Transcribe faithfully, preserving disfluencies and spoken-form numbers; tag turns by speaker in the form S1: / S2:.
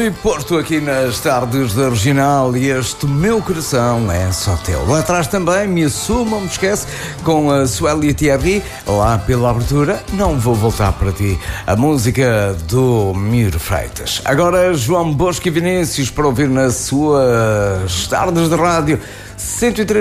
S1: Rui Porto aqui nas tardes da Regional e este meu coração é só teu. Lá atrás também Me Assuma, me esquece, com a Sueli Thierry, lá pela abertura, Não Vou Voltar Para Ti, a música do Miro Freitas. Agora João Bosco e Vinícius para ouvir nas suas tardes de rádio cento e três.